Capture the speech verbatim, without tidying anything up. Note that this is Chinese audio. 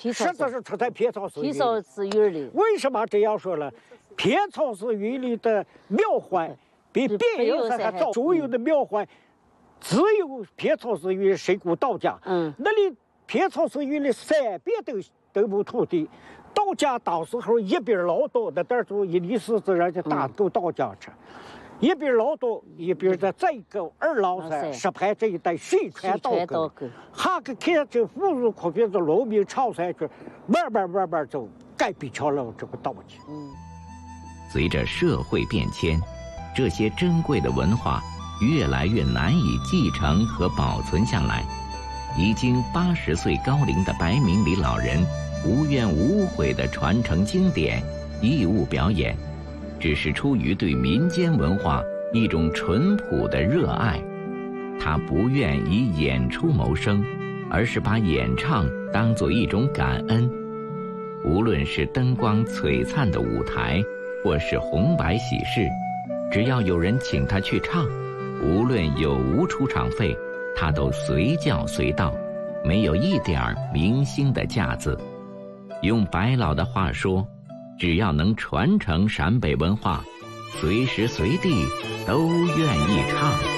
实质是出在偏草寺偏草寺院里。 为什么这样说呢？偏草寺院里的庙会比别有山还早，所有的庙会只有偏草寺院谁顾道家。 嗯， 那里偏草寺院里三边都都没土地，道家到时候一边劳动，那点就一里四子人就打够道家去。一边劳动，一边在再沟二老山石牌这一带水船道沟，哈个看这富裕苦平的农民潮山去，慢慢慢慢就改变成了这个道家。 嗯， 随着社会变迁，这些珍贵的文化越来越难以继承和保存下来。已经八十岁高龄的白明里老人无怨无悔地传承经典，义务表演。只是出于对民间文化一种淳朴的热爱，他不愿以演出谋生，而是把演唱当作一种感恩。无论是灯光璀璨的舞台，或是红白喜事，只要有人请他去唱，无论有无出场费，他都随叫随到，没有一点儿明星的架子。用白老的话说，只要能传承陕北文化，随时随地都愿意唱。